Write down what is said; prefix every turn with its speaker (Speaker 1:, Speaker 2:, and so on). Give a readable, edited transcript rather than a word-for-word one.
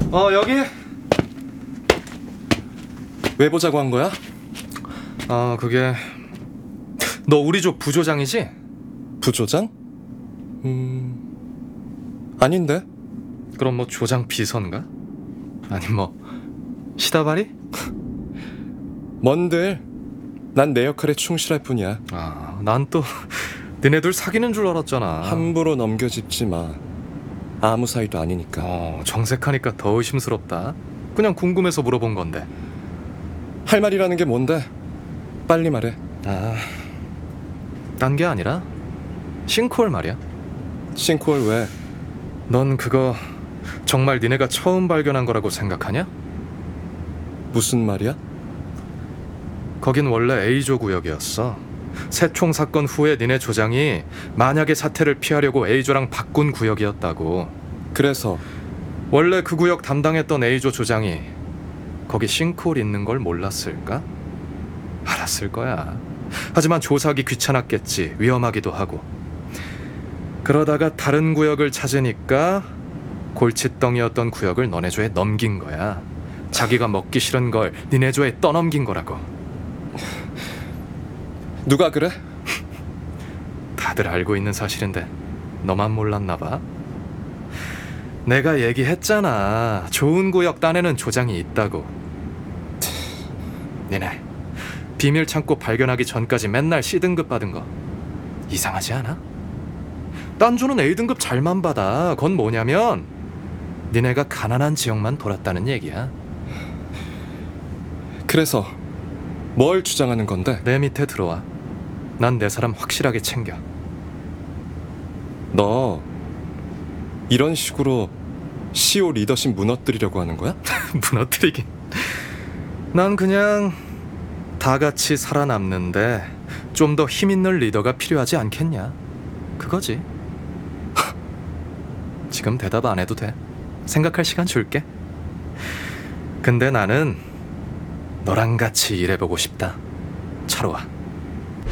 Speaker 1: 여기.
Speaker 2: 왜 보자고 한 거야?
Speaker 1: 그게 너 우리 족 부조장이지?
Speaker 2: 부조장? 아닌데?
Speaker 1: 그럼 뭐 조장 비서인가? 아니 뭐 시다바리?
Speaker 2: 뭔들 난 내 역할에 충실할 뿐이야.
Speaker 1: 난 또 너네들 사귀는 줄 알았잖아.
Speaker 2: 함부로 넘겨짚지 마. 아무 사이도 아니니까.
Speaker 1: 정색하니까 더 의심스럽다. 그냥 궁금해서 물어본 건데.
Speaker 2: 할 말이라는 게 뭔데? 빨리 말해.
Speaker 1: 딴 게 아니라 싱크홀 말이야.
Speaker 2: 싱크홀 왜?
Speaker 1: 넌 그거 정말 니네가 처음 발견한 거라고 생각하냐?
Speaker 2: 무슨 말이야?
Speaker 1: 거긴 원래 A조 구역이었어. 새총 사건 후에 니네 조장이 만약의 사태를 피하려고 A조랑 바꾼 구역이었다고.
Speaker 2: 그래서
Speaker 1: 원래 그 구역 담당했던 A조 조장이 거기 싱크홀 있는 걸 몰랐을까? 알았을 거야. 하지만 조사하기 귀찮았겠지. 위험하기도 하고. 그러다가 다른 구역을 찾으니까 골칫덩이였던 구역을 너네 조에 넘긴 거야. 자기가 먹기 싫은 걸 니네 조에 떠넘긴 거라고.
Speaker 2: 누가 그래?
Speaker 1: 다들 알고 있는 사실인데 너만 몰랐나 봐. 내가 얘기했잖아. 좋은 구역 딴에는 조장이 있다고. 니네 비밀 창고 발견하기 전까지 맨날 C등급 받은 거 이상하지 않아? 딴 조는 A등급 잘만 받아. 그건 뭐냐면 니네가 가난한 지역만 돌았다는 얘기야.
Speaker 2: 그래서 뭘 주장하는 건데?
Speaker 1: 내 밑에 들어와. 난 내 사람 확실하게 챙겨.
Speaker 2: 너 이런 식으로 CO 리더십 무너뜨리려고 하는 거야?
Speaker 1: 무너뜨리긴. 난 그냥 다 같이 살아남는데 좀 더 힘있는 리더가 필요하지 않겠냐, 그거지. 지금 대답 안 해도 돼. 생각할 시간 줄게. 근데 나는 너랑 같이 일해보고 싶다. 차로 와.